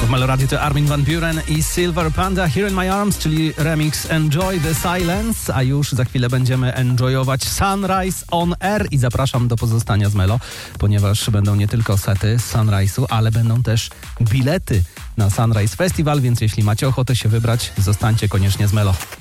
Meloradio to Armin van Buuren i Silver Panda, Here in My Arms, czyli remix Enjoy the Silence, a już za chwilę będziemy enjoyować Sunrise on Air i zapraszam do pozostania z Melo, ponieważ będą nie tylko sety z Sunrise'u, ale będą też bilety na Sunrise Festival, więc jeśli macie ochotę się wybrać, zostańcie koniecznie z Melo.